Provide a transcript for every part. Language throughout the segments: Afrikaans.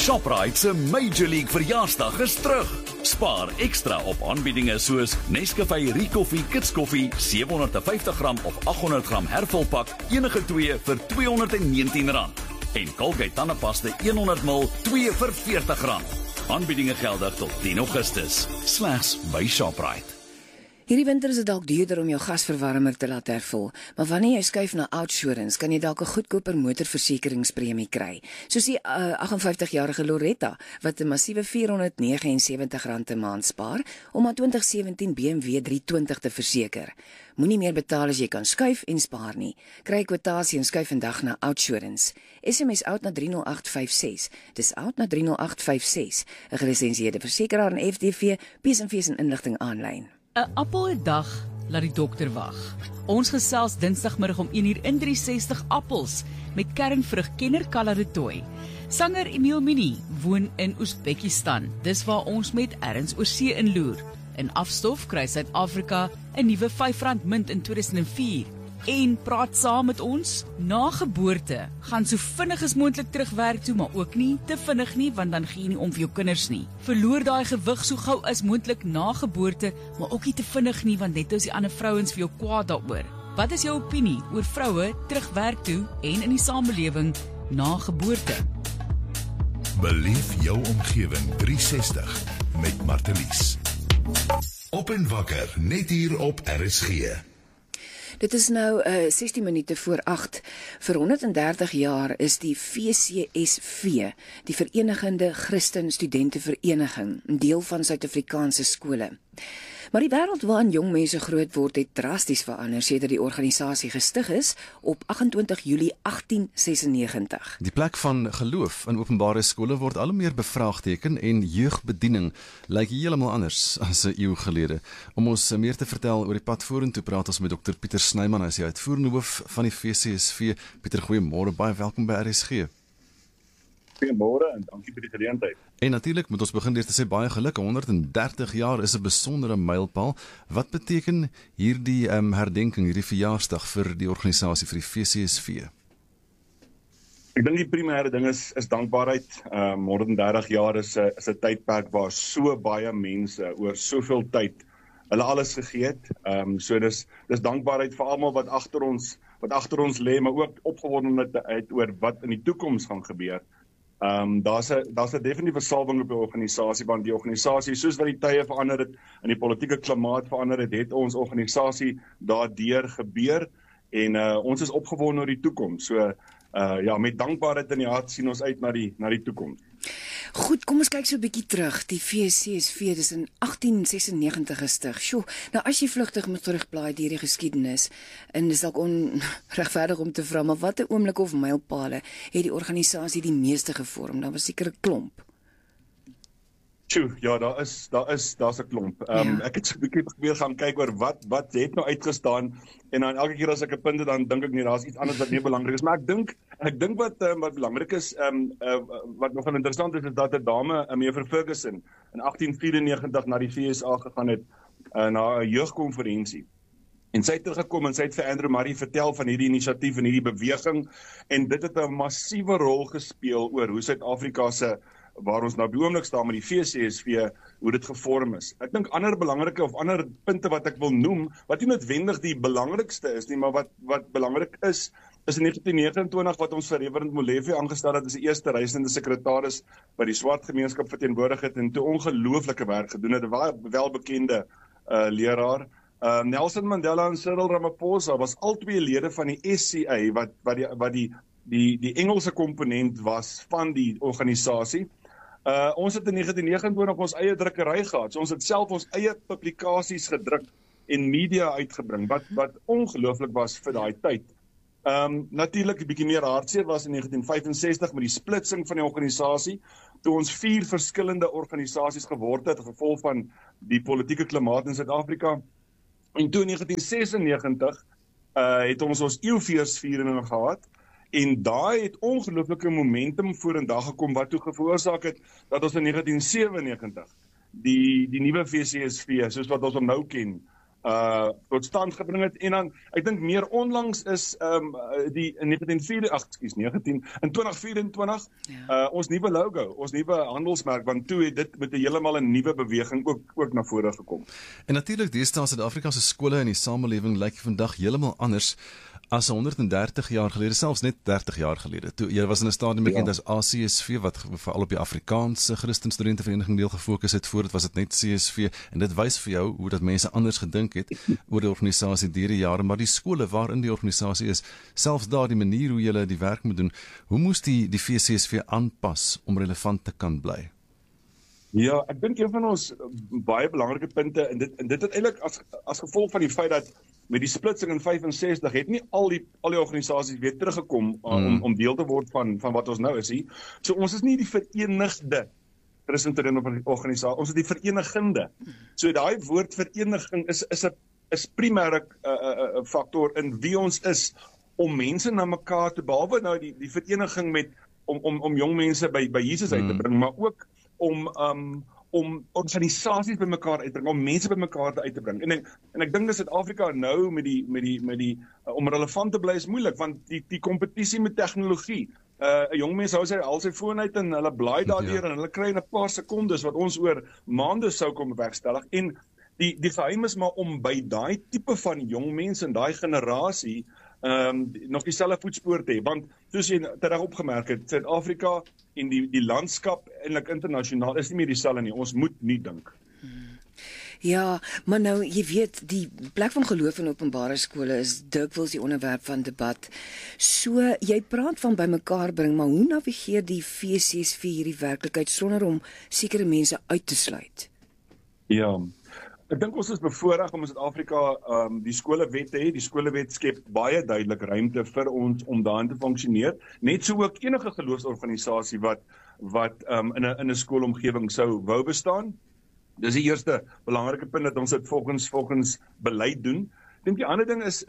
Shoprite se Major League verjaarsdag is terug. Spaar ekstra op aanbiedinge soos Nescafé Rikoffie Kids Koffie 750 gram of 800 gram hervulpak, enige 2 vir R219. En Colgate tandepasta 100 ml, 2 vir R40. Aanbiedinge geldig tot 10 Augustus. Slegs by Shoprite. Hierdie winter is dit dalk duurder om jou gasverwarmer te laat hervul, maar wanneer jy skuif na OUTsurance, kan jy dalk 'n goedkoper motorversekeringspremie kry. Soos die 58-jarige Loretta, wat 'n massiewe R479 'n maand spaar om haar 2017 BMW 320 te verseker. Moenie meer betaal as jy kan skuif en spaar nie. Kry 'n kwotasie en skuif vandag na OUTsurance. SMS OUT na 30856. Dis OUT na 30856. 'n gelisensieerde versekeraar en FDV, P&V en inligting aanlyn. 'n appel 'n dag laat die dokter wag. Ons gesels Dinsdagmiddag om 1:00 in 360 appels met kernvrugkenner Kala de Tooy. Sanger Emil Mini woon in Oezbekistan. Dis waar ons met erns oor see inloer. In afstof kry Suid-Afrika 'n nuwe R5 munt in 2004. En praat saam met ons. Na geboorte gaan so vinnig as moontlik terugwerk toe, maar ook nie te vinnig nie, want dan gee jy nie om vir jou kinders nie. Verloor daai gewig so gou as moontlik na geboorte, maar ook nie te vinnig nie, want net as die ander vrouens vir jou kwaad daaroor. Wat is jou opinie oor vroue terugwerk toe en in die samelewing na geboorte? Beleef jou omgewing 360 met Martelies. Op en wakker, net hier op RSG. Dit is nou 16 minute voor 8. Vir 130 jaar is die VCSV, die Verenigende Christen Studentevereniging, 'n deel van Suid-Afrikaanse skole. Maar die wêreld waarin jong mense groot word het drasties verander sedert die organisasie gestig is op 28 Julie 1896. Die plek van geloof in openbare skole word al hoe meer bevraagteken en jeugbediening lyk heeltemal anders as 'n eeu gelede. Om ons meer te vertel oor die pad vorentoe praat ons met Dr. Pieter Snyman, hy is die uitvoerende hoof van die VCSV. Pieter, goeiemôre, baie welkom by RSG. Goeiemôre en dankie vir die geleentheid. En natuurlik moet ons begin deur te sê baie geluk, 130 jaar is 'n besondere mylpaal. Wat beteken hierdie herdenking, hierdie verjaarsdag vir die organisasie, vir die VCSV? Ek dink die primêre ding is dankbaarheid. 130 jaar is 'n tydperk waar so baie mense oor soveel tyd hulle alles gegee het. So dis dankbaarheid vir almal wat agter ons lê, maar ook opgewondenheid oor wat in die toekoms gaan gebeur. Daar's 'n definitiewe salwing op die organisasie, want die organisasie, soos wat die tye verander het en die politieke klimaat verander het ons organisasie daardeur gebeur en ons is opgewonde oor die toekoms. So met dankbaarheid in die hart sien ons uit na die toekoms. Goed, kom ons kyk so 'n bietjie terug. Die VCSV, dis in 1896 gestig. Sjoe, nou as jy vlugtig moet terugblaai deur die geskiedenis, en dis dalk onregverdig om te vra, maar watter oomblik of mylpale het die organisasie die meeste gevorm? Daar was seker 'n klomp. Ja, daar's 'n klomp. Ek het so 'n bietjie probeer gaan kyk oor wat het nou uitgestaan, en dan elke keer as ek 'n punt het, dan dink ek nee, daar's iets anders wat nie belangrik is, maar ek dink wat belangrik is, wat nogal interessant is dat 'n dame, mevrou Ferguson, in 1894 na die VSA gegaan het, na 'n jeugkonferensie. En sy het teruggekom en sy het vir Andrew Murray vertel van hierdie inisiatief en hierdie beweging, en dit het 'n massiewe rol gespeel oor hoe Suid-Afrika se, waar ons nou op die oomblik staan met die VCSV, hoe dit gevorm is. Ek dink ander belangrike of ander punte wat ek wil noem, wat nie noodwendig die belangrikste is nie, maar wat belangrik is in 1929 wat ons vir Reverend Molefe aangestel het as die eerste reisende sekretaris by die swart gemeenskap verteenwoordig het, en toe ongelooflike werk gedoen het, 'n welbekende leraar. Nelson Mandela en Cyril Ramaphosa was albei lede van die SCA, wat die Engelse komponent was van die organisasie. Ons het in 1929 ons eie drukkery gehad, so ons het self ons eie publikasies gedruk en media uitgebring, wat ongelooflik was vir daai tyd. Natuurlik 'n bietjie meer hartseer was in 1965 met die splitsing van die organisasie, toe ons 4 verskillende organisasies geword het, gevolg van die politieke klimaat in Suid-Afrika. En toe in 1996 het ons eeufeesviering gehad, en daai het ongelooflike momentum vorendag gekom, wat toe veroorsaak het dat ons in 1997 die nuwe VCSV, soos wat ons hom nou ken, tot stand gebring het. En dan, ek dink meer onlangs is in 2024 ons nuwe logo, ons nuwe handelsmerk, want toe het dit met heeltemal 'n nuwe beweging ook na vore gekom. En natuurlik, deesdae Suid-Afrika se skole en die samelewing lyk vandag heeltemal anders as 130 jaar gelede, selfs net 30 jaar gelede. Toe jy was in 'n stadium bekend as ACSV, wat veral op die Afrikaanse Christen Studentevereniging deel gefokus het. Voor dit was dit net CSV, en dit wys vir jou hoe dat mense anders gedink het oor die organisasie deur die jare, maar die skole waarin die organisasie is, selfs daar die manier hoe julle die werk moet doen, hoe moes die VCSV aanpas om relevant te kan bly? Ja, ek dink een van ons baie belangrike punte, en dit het eintlik as gevolg van die feit dat met die splitsing in 65 het nie al die organisasies weer teruggekom om deel te word van wat ons nou is hier. So ons is nie die verenigde Christen organisasie, ons is die verenigende. So daai woord vereniging is primêre faktor in wie ons is, om mense na mekaar te, behalwe nou die vereniging met om jong mense by Jesus uit te bring, maar ook om organisasies by mekaar uitbring, om mense by mekaar uit te bring. En ek dink dat Suid-Afrika nou met die om relevant te bly is moeilik, want die kompetisie met tegnologie, 'n jong mens hou sy foon uit en hulle blaai daardeur en hulle kry in 'n paar sekondes wat ons oor maande sou kom bewerkstellig. En die geheim is maar om by daai tipe van jong mense en daai generasie nog dieselfde voetspoor te hê, want soos jy tereg opgemerk het, Suid-Afrika en die landskap eintlik internasionaal is nie meer dieselfde nie. Ons moet nie dink. Ja, maar nou, jy weet, die plek van geloof in openbare skole is dikwels die onderwerp van debat. So, jy praat van bymekaar bring, maar hoe navigeer die VCSV hierdie werklikheid sonder om sekere mense uit te sluit? Ja, ek dink ons is bevoorreg om in Suid-Afrika die skolewet te hê. Die skolewet skep baie duidelik ruimte vir ons om daarin te funksioneer. Net so ook enige geloofsorganisasie wat in 'n skoolomgewing sou wou bestaan. Dis die eerste belangrike punt, dat ons dit volgens beleid doen. Ek dink die ander ding is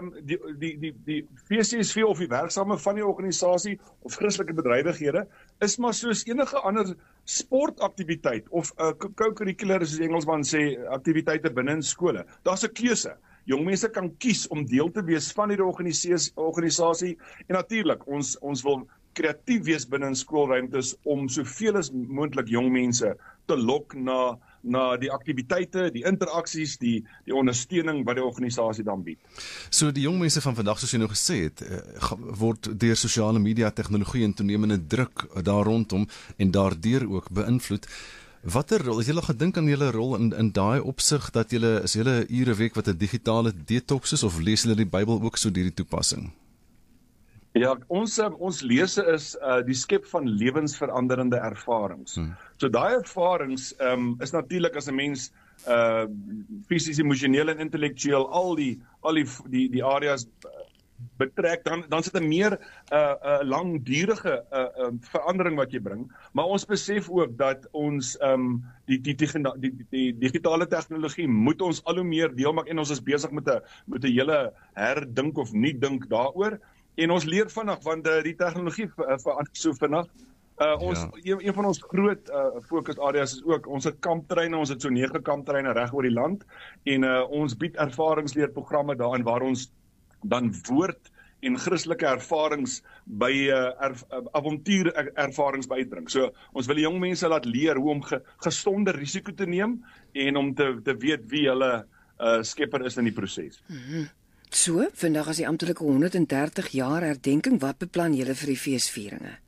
die VCSV of die werksame van die organisasie of Christelike bedrywighede is maar soos enige ander sportaktiwiteit of co-curricular, soos Engelsman sê, aktiwiteite binne in skole. Daar's 'n keuse. Jong mense kan kies om deel te wees van hierdie organisasie, en natuurlik, ons wil kreatief wees binne in skoolruimtes om soveel as moontlik jong mense te lok na die aktiwiteite, die interaksies, die ondersteuning wat die organisasie dan bied. So die jong mense van vandag, soos jy nou gesê het, word deur sosiale media tegnologie en toenemende druk daar rondom en daardeur ook beïnvloed. Watter rol, het julle gedink aan julle rol in daai opsig, dat julle is julle ure week wat 'n digitale detox is, of lees julle die Bybel ook so deur die toepassing? Ja, ons lese is die skep van lewensveranderende ervarings. So daai ervarings is natuurlik as 'n mens fisies, emosioneel en intellektueel al die areas betrek, dan sit 'n meer langdurige verandering wat jy bring. Maar ons besef ook dat ons die digitale tegnologie moet ons al hoe meer deel maak, en ons is besig met 'n hele herdink of nie dink daaroor. En ons leer vinnig, want die tegnologie verander so vinnig. Een van ons groot fokusareas is ook, ons het kamptreine, ons het so 9 kamptreine reg oor die land, en ons bied ervaringsleerprogramme daarin waar ons dan woord en Christelike ervarings by avontuur ervarings bydring. So ons wil die jong mense laat leer hoe om gesonde risiko te neem en om te weet wie hulle skepper is in die proses. So, vandag as die amptelike 130 jaar herdenking, wat beplan julle vir die feesvieringe?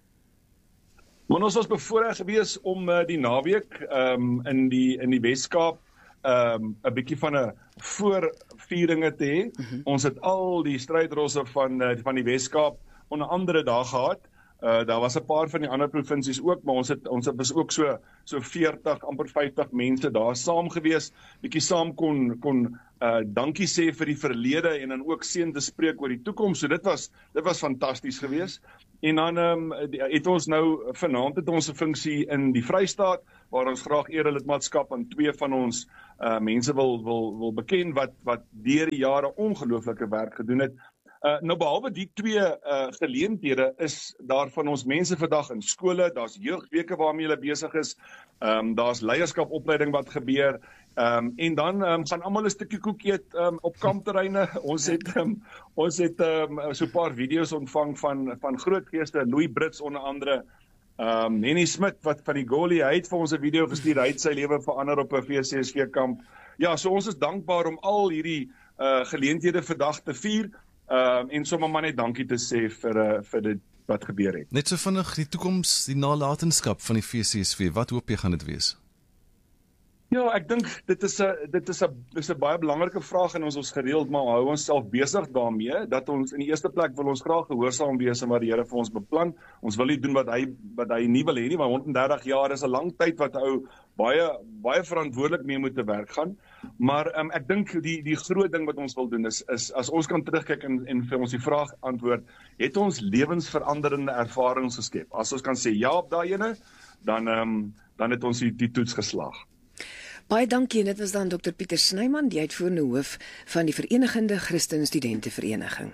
Maar ons was bevoorreg gewees om die naweek in die Weskaap 'n bietjie van 'n voorvieringe te hê. Ons het al die strydrosse van die Weskaap onder andere daar gehad. Daar was 'n paar van die ander provinsies ook, maar ons was ook so 40, amper 50 mense daar saam gewees, bietjie saam kon dankie sê vir die verlede en dan ook seën te spreek oor die toekoms. So dit was fantasties geweest. En dan het ons nou vanaand het ons 'n funksie in die Vrystaat waar ons graag ere lidmaatskap aan 2 van ons mense wil beken wat deur die jare ongelooflike werk gedoen het. Nou behalwe die twee geleenthede is daar van ons mense vandag in skole, daar's jeugweke waarmee hulle besig is, daar's leierskapopleiding wat gebeur, en dan gaan almal 'n stukkie koek eet op kampterreine. Ons het so 'n paar video's ontvang van groot geeste, Louis Brits onder andere, Henny Smit wat van die goalie, hy het vir ons 'n video gestuur, hy het sy lewe verander op 'n VCSV kamp. Ja, so ons is dankbaar om al hierdie geleenthede vandag te vier, en sommer maar net dankie te sê vir dit wat gebeur het. Net so vinnig, die toekoms, die nalatenskap van die VCSV, wat hoop jy gaan dit wees? Ja, ek dink dit is 'n baie belangrike vraag en ons gereeld maar hou ons self besig daarmee, dat ons in die eerste plek wil ons graag gehoorsaam wees aan wat die Here vir ons beplan. Ons wil nie doen wat hy nie wil hê nie, maar 130 jaar is 'n lang tyd wat ou baie verantwoordelik mee moet te werk gaan. Maar ek dink die groot ding wat ons wil doen is as ons kan terugkyk en vir ons die vraag antwoord, het ons lewensveranderende ervarings geskep. As ons kan sê ja op daai ene, dan het ons die toets geslaag. Baie dankie, en dit was dan Dr. Pieter Snyman, die uitvoerende hoof van die Verenigde Christen Studentevereniging.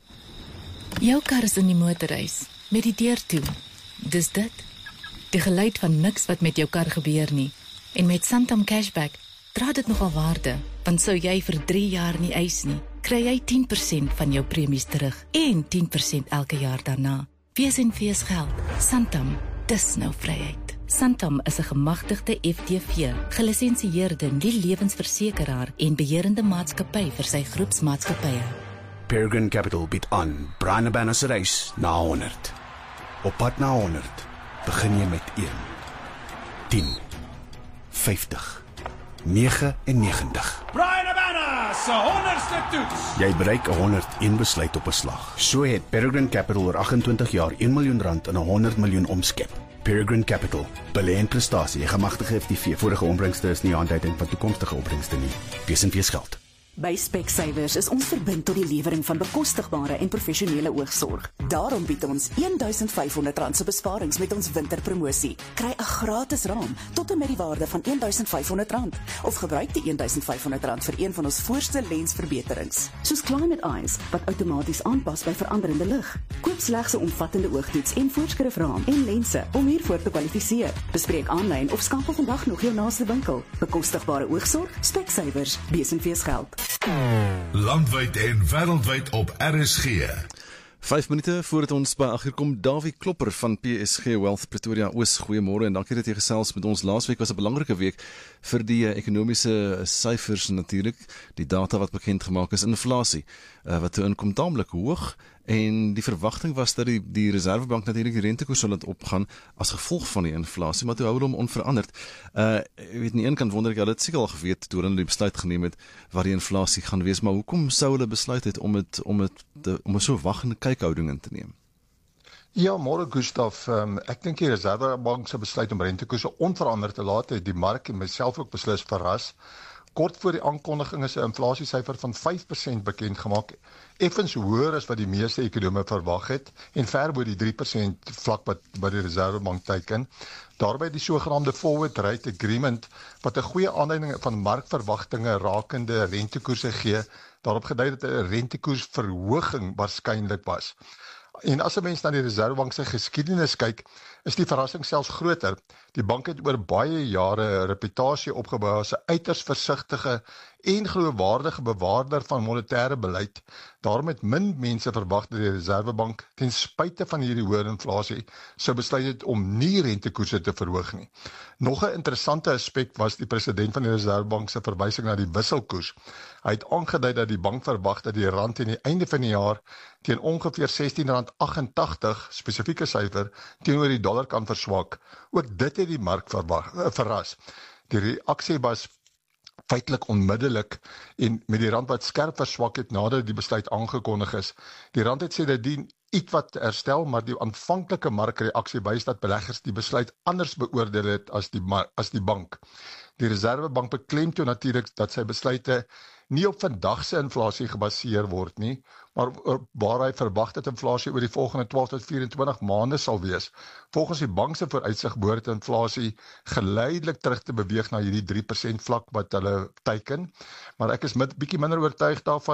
Jou kar is in die motorhuis, met die deur toe. Dis dit. Die geluid van niks wat met jou kar gebeur nie. En met Santam Cashback dra dit nogal waarde, want sou jy vir 3 jaar nie eis nie, kry jy 10% van jou premies terug en 10% elke jaar daarna. Wees en wees geld. Santam, dis nou vryheid. Santam is 'n gemagtigde FTV, gelisensieerde nie-lewensversekeraar en beheerende maatskappy vir sy groepsmaatskappye. Peregrine Capital bied aan Brandebana se reis na 100. Op pad na 100 begin jy met 1, 10, 50, 99. Brandebana se 100ste toets. Jy bereik 101 besluit op 'n slag. So het Peregrine Capital oor 28 jaar R1 miljoen in 100 miljoen omskep. Peregrine Capital, belê in prestasie, 'n gemagtigde FTV. Vorige opbrengste is nie aanduiding van toekomstige opbrengste nie. Wees en wees geld. By Specsavers is ons verbind tot die lewering van bekostigbare en professionele oogsorg. Daarom bied ons R1,500 se besparings met ons winterpromosie. Kry 'n gratis raam tot en met die waarde van R1,500 of gebruik die R1,500 vir een van ons voorste lensverbeterings, soos Climate Eyes wat outomaties aanpas by veranderende lig. Koop slegs 'n omvattende oogtoets en voorskrifraam en lense om hiervoor te kwalifiseer. Bespreek aanlyn of skakel vandag nog jou naaste winkel. Bekostigbare oogsorg, Specsavers, wees en wees geld. Landwyd en wêreldwyd op RSG. 5 minute voordat ons by agterkom, Dawie Klopper van PSG Wealth Pretoria Oos. Goeiemôre en dankie dat jy gesels met ons. Laasweek was 'n belangrike week vir die ekonomiese syfers natuurlik. Die data wat bekend gemaak is, inflasie wat toe inkom taamlik hoog, en die verwagting was dat die Reservebank natuurlik die rentekoers sal laat opgaan as gevolg van die inflasie, maar toe hou hulle hom onveranderd. Ek weet nie, een kan wonder, ek het dit seker al geweet toe hulle die besluit geneem het wat die inflasie gaan wees, maar hoekom sou hulle besluit het om 'n so wagende kykhouding in te neem? Ja, môre Gustaf, ek dink die Reservebank se besluit om rentekoerse onveranderd te laat het die mark en myself ook beslis verras. Kort voor die aankondiging is 'n inflasiesyfer van 5% bekend gemaak, effens hoër as wat die meeste ekonome verwag het en ver bo die 3% vlak wat die Reservebank teiken. Daarbey die sogenaamde forward rate agreement wat 'n goeie aanduiding van markverwagtinge rakende rentekoerse gee, daarop gedui dat 'n rentekoersverhoging waarskynlik was. En as 'n mens na die Reservebank se geskiedenis kyk, is die verrassing selfs groter. Die bank het oor baie jare 'n reputasie opgebou as 'n uiters versigtige en geloofwaardige bewaarder van monetêre beleid. Daarom het min mense verwag dat die Reservebank ten spyte van hierdie hoë inflasie sou besluit het om nie rentekoerse te verhoog nie. Nog 'n interessante aspek was die president van die Reservebank se verwysing na die wisselkoers. Hy het aangedui dat die bank verwag dat die rand teen die einde van die jaar teen ongeveer R16.88, spesifieke syfer, teenoor die dollar kan verswak. Ook dit het die mark verras. Die reaksie was feitelik onmiddellik en met die rand wat skerp verswak het nadat die besluit aangekondig is. Die rand het sedertdien ietwat herstel, maar die aanvanklike markreaksie wys dat beleggers die besluit anders beoordeel het as die bank. Die Reservebank beklemtoon natuurlik dat sy besluite nie op vandag se inflasie gebaseer word nie, maar waar hy verwag dat inflasie oor die volgende 12 tot 24 maande sal wees. Volgens die bank se vooruitsig behoort inflasie geleidelik terug te beweeg na hierdie 3% vlak wat hulle teiken, maar ek is bietjie minder oortuig daarvan